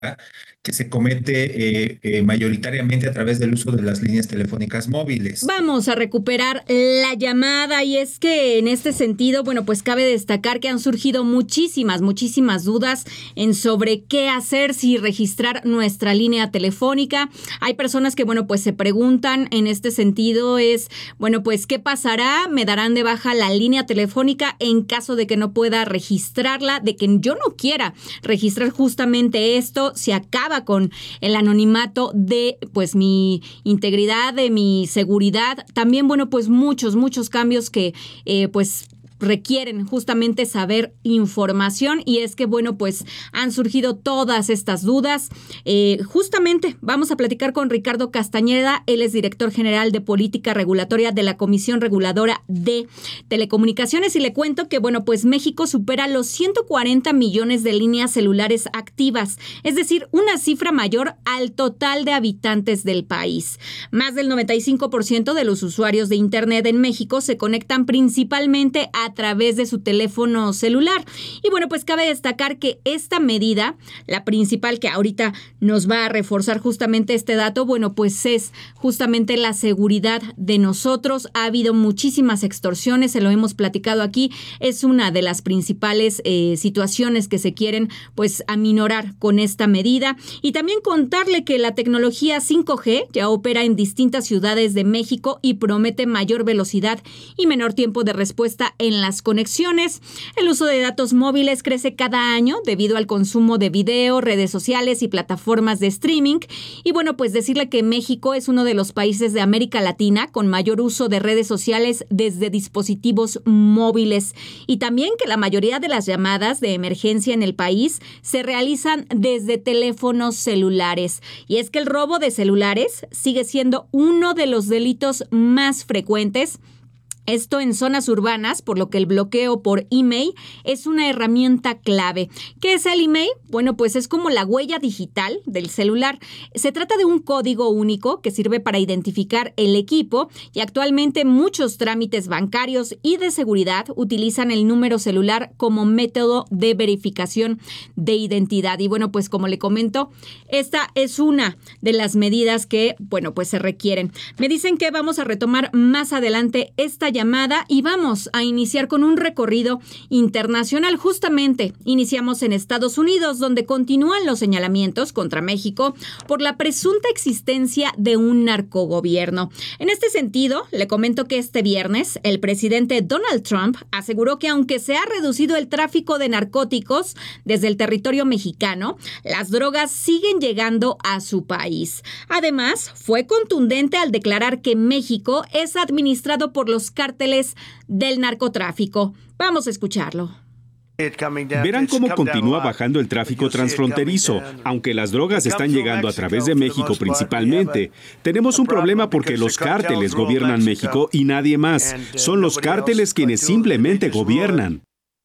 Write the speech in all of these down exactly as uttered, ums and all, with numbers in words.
que se comete eh, eh, mayoritariamente a través del uso de las líneas telefónicas móviles. Vamos a recuperar la llamada y es que en este sentido, bueno, pues cabe destacar que han surgido muchísimas, muchísimas dudas en sobre qué hacer si registrar nuestra línea telefónica. Hay personas que, bueno, pues se preguntan en este sentido es, bueno, pues ¿qué pasará? ¿Me darán de baja la línea telefónica en caso de que no pueda registrarla, de que yo no quiera registrar justamente esto? Se acaba con el anonimato de pues mi integridad, de mi seguridad. También, bueno, pues muchos, muchos cambios que eh, pues requieren justamente saber información y es que, bueno, pues han surgido todas estas dudas. Eh, justamente vamos a platicar con Ricardo Castañeda, él es director general de política regulatoria de la Comisión Reguladora de Telecomunicaciones y le cuento que, bueno, pues México supera los ciento cuarenta millones de líneas celulares activas, es decir, una cifra mayor al total de habitantes del país. Más del noventa y cinco por ciento de los usuarios de Internet en México se conectan principalmente a a través de su teléfono celular. Y bueno, pues cabe destacar que esta medida, la principal que ahorita nos va a reforzar justamente este dato, bueno, pues es justamente la seguridad de nosotros. Ha habido muchísimas extorsiones, se lo hemos platicado aquí, es una de las principales eh, situaciones que se quieren pues aminorar con esta medida. Y también contarle que la tecnología cinco G ya opera en distintas ciudades de México y promete mayor velocidad y menor tiempo de respuesta en las conexiones. El uso de datos móviles crece cada año debido al consumo de video, redes sociales y plataformas de streaming. Y bueno, pues decirle que México es uno de los países de América Latina con mayor uso de redes sociales desde dispositivos móviles. Y también que la mayoría de las llamadas de emergencia en el país se realizan desde teléfonos celulares. Y es que el robo de celulares sigue siendo uno de los delitos más frecuentes. Esto en zonas urbanas, por lo que el bloqueo por email es una herramienta clave. ¿Qué es el email? Bueno, pues es como la huella digital del celular. Se trata de un código único que sirve para identificar el equipo y actualmente muchos trámites bancarios y de seguridad utilizan el número celular como método de verificación de identidad. Y bueno, pues como le comento, esta es una de las medidas que, bueno, pues se requieren. Me dicen que vamos a retomar más adelante esta llamada y vamos a iniciar con un recorrido internacional. Justamente iniciamos en Estados Unidos, donde continúan los señalamientos contra México por la presunta existencia de un narcogobierno. En este sentido, le comento que este viernes el presidente Donald Trump aseguró que aunque se ha reducido el tráfico de narcóticos desde el territorio mexicano, las drogas siguen llegando a su país. Además, fue contundente al declarar que México es administrado por los cárteles del narcotráfico. Vamos a escucharlo. Verán cómo continúa bajando el tráfico transfronterizo, aunque las drogas están llegando a través de México principalmente. Tenemos un problema porque los cárteles gobiernan México y nadie más. Son los cárteles quienes simplemente gobiernan.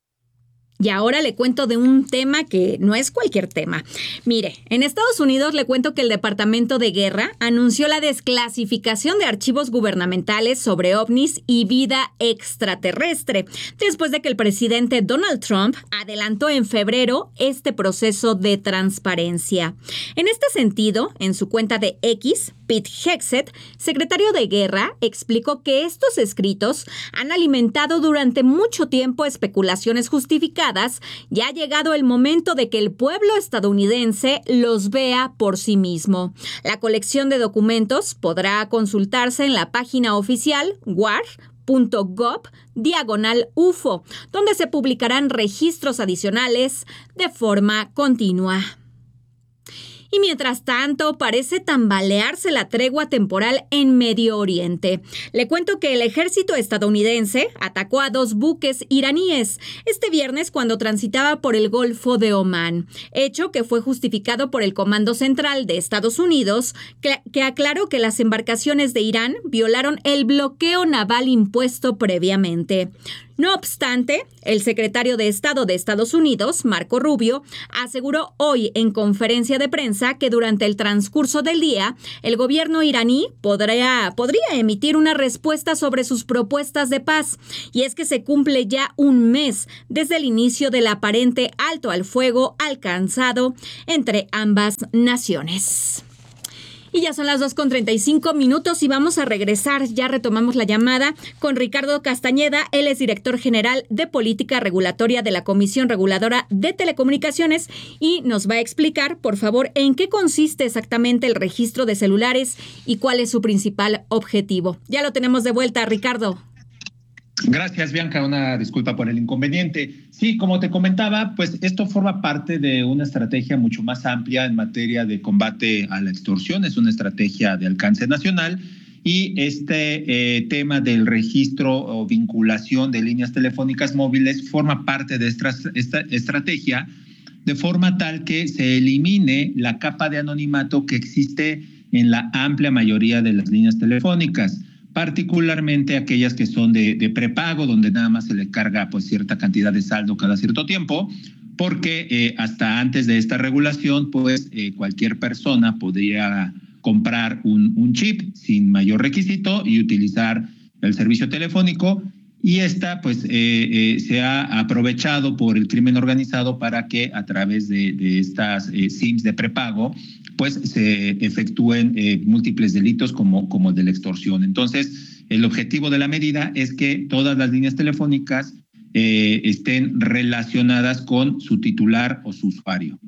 Y ahora le cuento de un tema que no es cualquier tema. Mire, en Estados Unidos le cuento que el Departamento de Guerra anunció la desclasificación de archivos gubernamentales sobre ovnis y vida extraterrestre, después de que el presidente Donald Trump adelantó en febrero este proceso de transparencia. En este sentido, en su cuenta de X, Pete Hegseth, secretario de Guerra, explicó que estos escritos han alimentado durante mucho tiempo especulaciones justificadas. Ya ha llegado el momento de que el pueblo estadounidense los vea por sí mismo. La colección de documentos podrá consultarse en la página oficial war punto gov diagonal U F O, donde se publicarán registros adicionales de forma continua. Y mientras tanto, parece tambalearse la tregua temporal en Medio Oriente. Le cuento que el ejército estadounidense atacó a dos buques iraníes este viernes cuando transitaba por el Golfo de Omán, hecho que fue justificado por el Comando Central de Estados Unidos, que, que aclaró que las embarcaciones de Irán violaron el bloqueo naval impuesto previamente. No obstante, el secretario de Estado de Estados Unidos, Marco Rubio, aseguró hoy en conferencia de prensa que durante el transcurso del día, el gobierno iraní podría, podría emitir una respuesta sobre sus propuestas de paz. Y es que se cumple ya un mes desde el inicio del aparente alto al fuego alcanzado entre ambas naciones. Y ya son las dos con treinta y cinco minutos y vamos a regresar, ya retomamos la llamada con Ricardo Castañeda, él es director general de Política Regulatoria de la Comisión Reguladora de Telecomunicaciones y nos va a explicar, por favor, en qué consiste exactamente el registro de celulares y cuál es su principal objetivo. Ya lo tenemos de vuelta, Ricardo. Gracias, Bianca. Una disculpa por el inconveniente. Sí, como te comentaba, pues esto forma parte de una estrategia mucho más amplia en materia de combate a la extorsión. Es una estrategia de alcance nacional y este eh, tema del registro o vinculación de líneas telefónicas móviles forma parte de esta, esta estrategia de forma tal que se elimine la capa de anonimato que existe en la amplia mayoría de las líneas telefónicas, particularmente aquellas que son de, de prepago, donde nada más se le carga pues cierta cantidad de saldo cada cierto tiempo, porque eh, hasta antes de esta regulación, pues eh, cualquier persona podría comprar un, un chip sin mayor requisito y utilizar el servicio telefónico, y esta pues eh, eh, se ha aprovechado por el crimen organizado para que a través de, de estas eh, SIMs de prepago pues se efectúen eh, múltiples delitos como, como el de la extorsión. Entonces, el objetivo de la medida es que todas las líneas telefónicas eh, estén relacionadas con su titular o su usuario.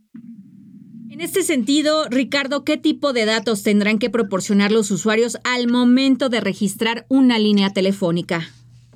En este sentido, Ricardo, ¿qué tipo de datos tendrán que proporcionar los usuarios al momento de registrar una línea telefónica?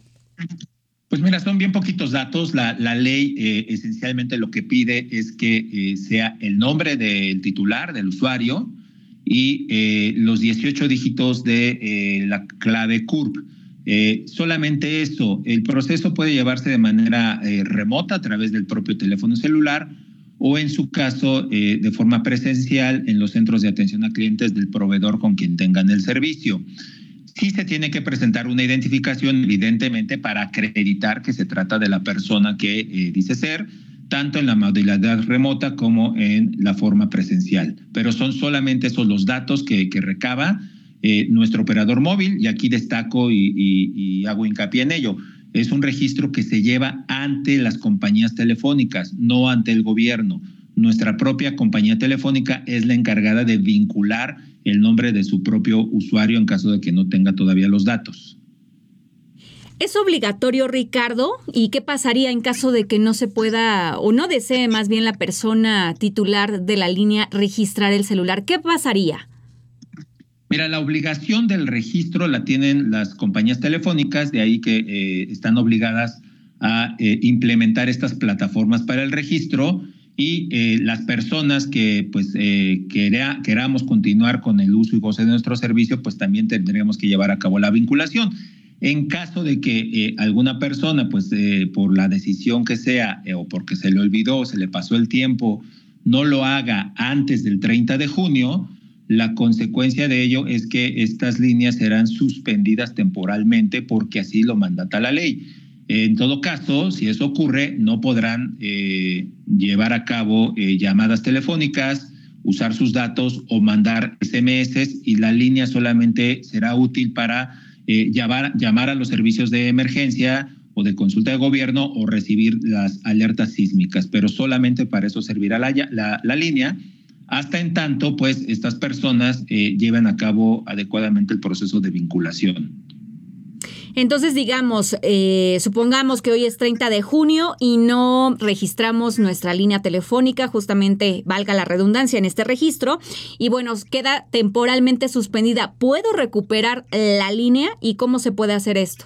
Pues mira, son bien poquitos datos. La, la ley eh, esencialmente lo que pide es que eh, sea el nombre del titular, del usuario, y eh, los dieciocho dígitos de eh, la clave C U R P. Eh, solamente eso. El proceso puede llevarse de manera eh, remota a través del propio teléfono celular o en su caso eh, de forma presencial en los centros de atención a clientes del proveedor con quien tengan el servicio. Sí se tiene que presentar una identificación, evidentemente, para acreditar que se trata de la persona que eh, dice ser, tanto en la modalidad remota como en la forma presencial. Pero son solamente esos los datos que, que recaba eh, nuestro operador móvil, y aquí destaco y, y, y hago hincapié en ello. Es un registro que se lleva ante las compañías telefónicas, no ante el gobierno. Nuestra propia compañía telefónica es la encargada de vincular el nombre de su propio usuario en caso de que no tenga todavía los datos. ¿Es obligatorio, Ricardo? ¿Y qué pasaría en caso de que no se pueda o no desee más bien la persona titular de la línea registrar el celular? ¿Qué pasaría? Mira, la obligación del registro la tienen las compañías telefónicas, de ahí que eh, están obligadas a eh, implementar estas plataformas para el registro. Y eh, las personas que pues eh, quera, queramos continuar con el uso y goce de nuestro servicio, pues también tendríamos que llevar a cabo la vinculación. En caso de que eh, alguna persona, pues eh, por la decisión que sea, eh, o porque se le olvidó, se le pasó el tiempo, no lo haga antes del treinta de junio, la consecuencia de ello es que estas líneas serán suspendidas temporalmente porque así lo mandata la ley. En todo caso, si eso ocurre, no podrán eh, llevar a cabo eh, llamadas telefónicas, usar sus datos o mandar ese eme eses, y la línea solamente será útil para eh, llamar, llamar a los servicios de emergencia o de consulta de gobierno o recibir las alertas sísmicas, pero solamente para eso servirá la, la, la línea, hasta en tanto pues estas personas eh, lleven a cabo adecuadamente el proceso de vinculación. Entonces, digamos, eh, supongamos que hoy es treinta de junio y no registramos nuestra línea telefónica, justamente valga la redundancia en este registro, y bueno, queda temporalmente suspendida. ¿Puedo recuperar la línea y cómo se puede hacer esto?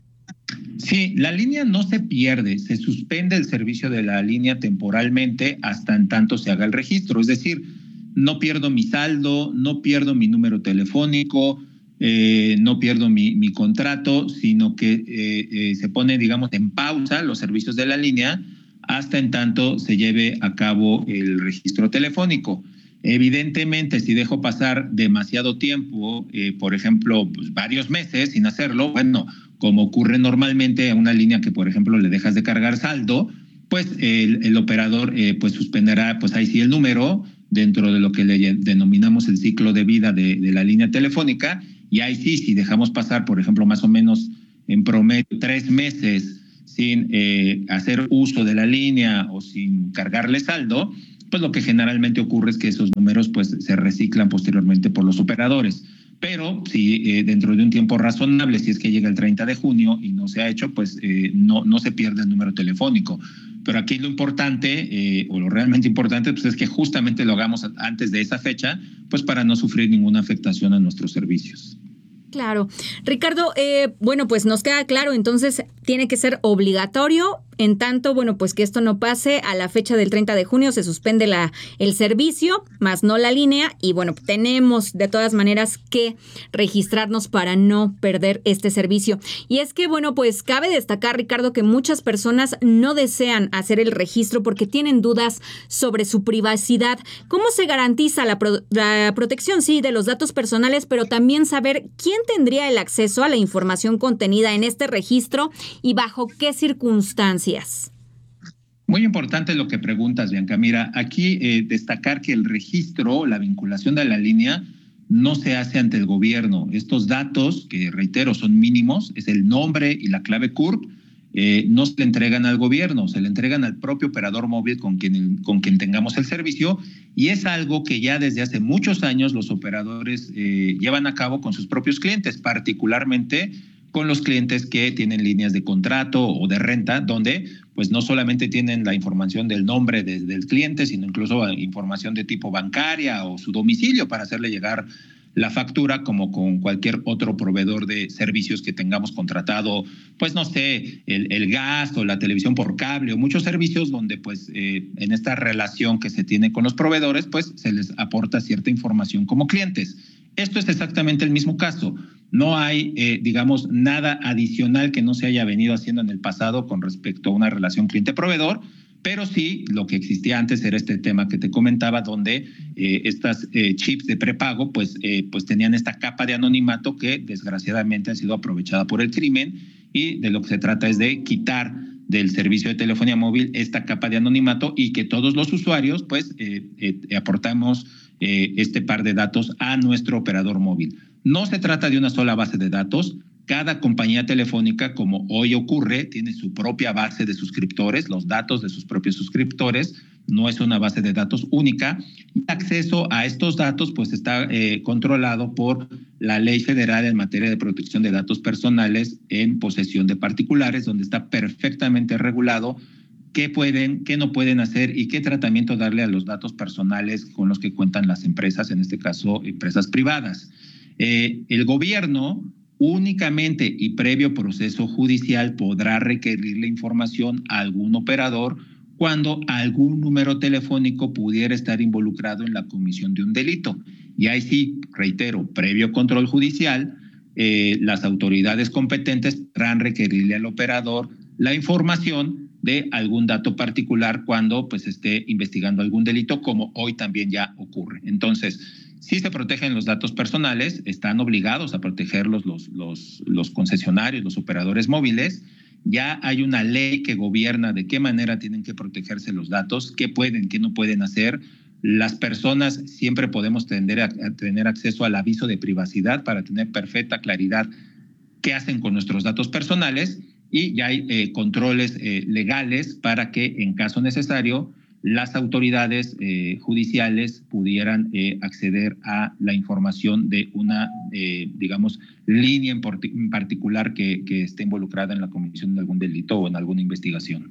Sí, la línea no se pierde, se suspende el servicio de la línea temporalmente hasta en tanto se haga el registro. Es decir, no pierdo mi saldo, no pierdo mi número telefónico, Eh, no pierdo mi, mi contrato, sino que eh, eh, se pone, digamos, en pausa los servicios de la línea hasta en tanto se lleve a cabo el registro telefónico. Evidentemente, si dejo pasar demasiado tiempo, eh, por ejemplo, pues, varios meses sin hacerlo, bueno, como ocurre normalmente a una línea que, por ejemplo, le dejas de cargar saldo, pues el, el operador eh, pues suspenderá, pues ahí sí el número dentro de lo que le denominamos el ciclo de vida de, de la línea telefónica, y ahí sí, si dejamos pasar, por ejemplo, más o menos en promedio tres meses sin eh, hacer uso de la línea o sin cargarle saldo, pues lo que generalmente ocurre es que esos números pues se reciclan posteriormente por los operadores. Pero si eh, dentro de un tiempo razonable, si es que llega el treinta de junio y no se ha hecho, pues eh, no, no se pierde el número telefónico. Pero aquí lo importante, eh, o lo realmente importante, pues es que justamente lo hagamos antes de esa fecha, pues para no sufrir ninguna afectación a nuestros servicios. Claro. Ricardo, eh, bueno, pues nos queda claro, entonces tiene que ser obligatorio. En tanto, bueno, pues que esto no pase a la fecha del treinta de junio, se suspende la, el servicio, más no la línea. Y bueno, tenemos de todas maneras que registrarnos para no perder este servicio. Y es que, bueno, pues cabe destacar, Ricardo, que muchas personas no desean hacer el registro porque tienen dudas sobre su privacidad. ¿Cómo se garantiza la, pro, la protección, sí, de los datos personales, pero también saber quién tendría el acceso a la información contenida en este registro y bajo qué circunstancias? Muy importante lo que preguntas, Bianca. Mira, aquí eh, destacar que el registro, la vinculación de la línea, no se hace ante el gobierno. Estos datos, que reitero, son mínimos, es el nombre y la clave C U R P, eh, no se le entregan al gobierno, se le entregan al propio operador móvil con quien, con quien tengamos el servicio, y es algo que ya desde hace muchos años los operadores eh, llevan a cabo con sus propios clientes, particularmente con los clientes que tienen líneas de contrato o de renta, donde pues no solamente tienen la información del nombre de, del cliente, sino incluso información de tipo bancaria o su domicilio para hacerle llegar la factura, como con cualquier otro proveedor de servicios que tengamos contratado, pues no sé, el, el gas o la televisión por cable o muchos servicios donde pues eh, en esta relación que se tiene con los proveedores, pues se les aporta cierta información como clientes. Esto es exactamente el mismo caso. No hay, eh, digamos, nada adicional que no se haya venido haciendo en el pasado con respecto a una relación cliente-proveedor, pero sí lo que existía antes era este tema que te comentaba, donde eh, estas eh, chips de prepago pues, eh, pues tenían esta capa de anonimato que desgraciadamente ha sido aprovechada por el crimen, y de lo que se trata es de quitar del servicio de telefonía móvil esta capa de anonimato y que todos los usuarios pues eh, eh, aportamos eh, este par de datos a nuestro operador móvil. No se trata de una sola base de datos. Cada compañía telefónica, como hoy ocurre, tiene su propia base de suscriptores, los datos de sus propios suscriptores. No es una base de datos única. El acceso a estos datos pues está eh, controlado por la Ley Federal en materia de protección de datos personales en posesión de particulares, donde está perfectamente regulado qué pueden, qué no pueden hacer y qué tratamiento darle a los datos personales con los que cuentan las empresas, en este caso empresas privadas. Eh, el gobierno únicamente y previo proceso judicial podrá requerir la información a algún operador cuando algún número telefónico pudiera estar involucrado en la comisión de un delito. Y ahí sí, reitero, previo control judicial, eh, las autoridades competentes podrán requerirle al operador la información de algún dato particular cuando pues esté investigando algún delito, como hoy también ya ocurre. Entonces, sí se protegen los datos personales, están obligados a protegerlos los, los, los concesionarios, los operadores móviles. Ya hay una ley que gobierna de qué manera tienen que protegerse los datos, qué pueden, qué no pueden hacer. Las personas siempre podemos tender a, a tener acceso al aviso de privacidad para tener perfecta claridad qué hacen con nuestros datos personales, y ya hay eh, controles eh, legales para que en caso necesario las autoridades eh, judiciales pudieran eh, acceder a la información de una, eh, digamos, línea en, en particular que, que esté involucrada en la comisión de algún delito o en alguna investigación.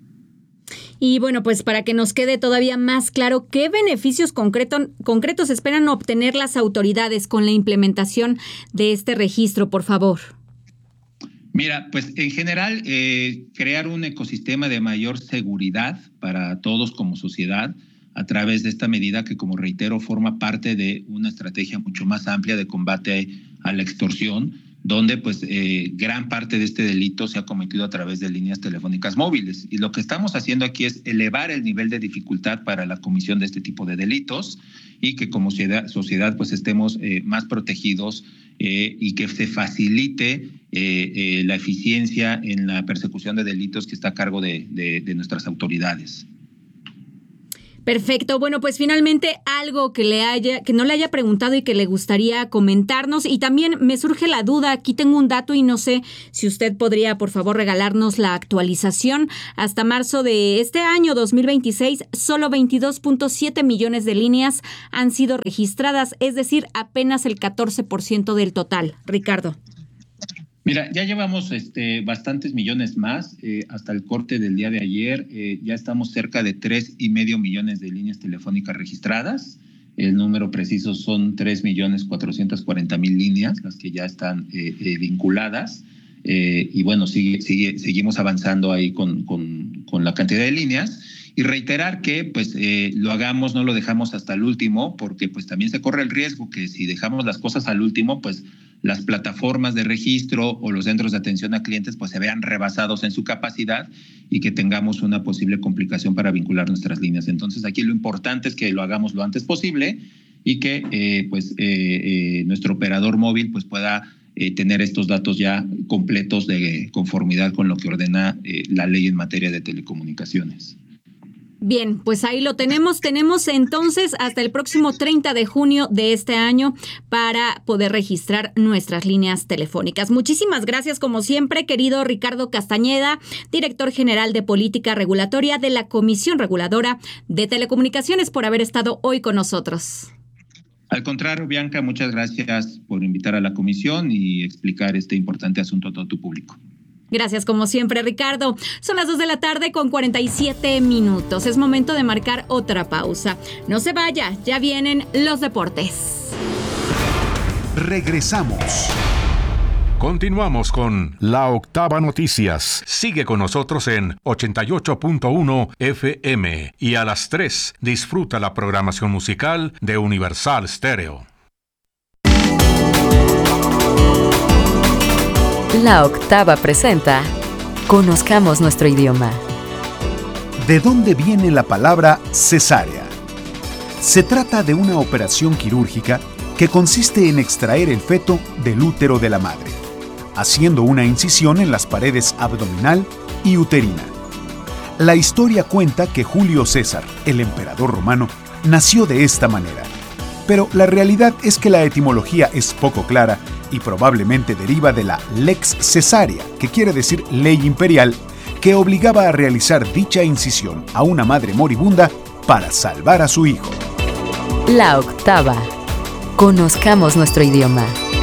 Y bueno, pues para que nos quede todavía más claro, ¿qué beneficios concreto, concretos esperan obtener las autoridades con la implementación de este registro, por favor? Mira, pues en general, eh, crear un ecosistema de mayor seguridad para todos como sociedad a través de esta medida que, como reitero, forma parte de una estrategia mucho más amplia de combate a la extorsión, donde pues eh, gran parte de este delito se ha cometido a través de líneas telefónicas móviles. Y lo que estamos haciendo aquí es elevar el nivel de dificultad para la comisión de este tipo de delitos y que como sociedad, sociedad pues estemos eh, más protegidos eh, y que se facilite eh, eh, la eficiencia en la persecución de delitos que está a cargo de, de, de nuestras autoridades. Perfecto. Bueno, pues finalmente algo que le haya, que no le haya preguntado y que le gustaría comentarnos. Y también me surge la duda, aquí tengo un dato y no sé si usted podría, por favor, regalarnos la actualización. Hasta marzo de este año, dos mil veintiséis, solo veintidós punto siete millones de líneas han sido registradas, es decir, apenas el catorce por ciento del total. Ricardo. Mira, ya llevamos este, bastantes millones más. Eh, hasta el corte del día de ayer eh, ya estamos cerca de tres y medio millones de líneas telefónicas registradas. El número preciso son tres millones cuatrocientos cuarenta mil líneas, las que ya están eh, eh, vinculadas. Eh, y bueno, sigue, sigue, seguimos avanzando ahí con, con, con la cantidad de líneas. Y reiterar que pues eh, lo hagamos, no lo dejamos hasta el último, porque pues también se corre el riesgo que si dejamos las cosas al último, pues las plataformas de registro o los centros de atención a clientes pues se vean rebasados en su capacidad y que tengamos una posible complicación para vincular nuestras líneas. Entonces aquí lo importante es que lo hagamos lo antes posible y que eh, pues eh, eh, nuestro operador móvil pues pueda eh, tener estos datos ya completos de conformidad con lo que ordena eh, la ley en materia de telecomunicaciones. Bien, pues ahí lo tenemos. Tenemos entonces hasta el próximo treinta de junio de este año para poder registrar nuestras líneas telefónicas. Muchísimas gracias, como siempre, querido Ricardo Castañeda, director general de Política Regulatoria de la Comisión Reguladora de Telecomunicaciones, por haber estado hoy con nosotros. Al contrario, Bianca, muchas gracias por invitar a la comisión y explicar este importante asunto a todo tu público. Gracias, como siempre, Ricardo. Son las dos de la tarde con cuarenta y siete minutos. Es momento de marcar otra pausa. No se vaya, ya vienen los deportes. Regresamos. Continuamos con La Octava Noticias. Sigue con nosotros en ochenta y ocho punto uno F M y a las tres disfruta la programación musical de Universal Stereo. La Octava presenta Conozcamos nuestro idioma. ¿De dónde viene la palabra cesárea? Se trata de una operación quirúrgica que consiste en extraer el feto del útero de la madre, haciendo una incisión en las paredes abdominal y uterina. La historia cuenta que Julio César, el emperador romano, nació de esta manera. Pero la realidad es que la etimología es poco clara y probablemente deriva de la lex cesárea, que quiere decir ley imperial, que obligaba a realizar dicha incisión a una madre moribunda para salvar a su hijo. La Octava. Conozcamos nuestro idioma.